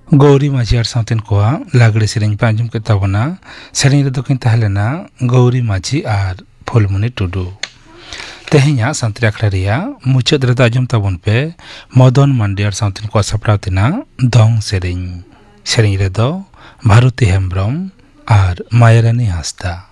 गौरी माझी और साउथिन को लागड़े सेरेंज पे आंजम के ताबना सेरेंज रे दोकिन तहलेना गौरी माझी और फुलमणि टुडू तेहेnya सान्त्री आखड़ा रिया मुचाद रे आंजम ताबन पे मदन मांडी और साउथिन को सपड़ावतिना दंग सेरेंज रे दो भारती हेम्ब्रम और मायारानी हांसदा।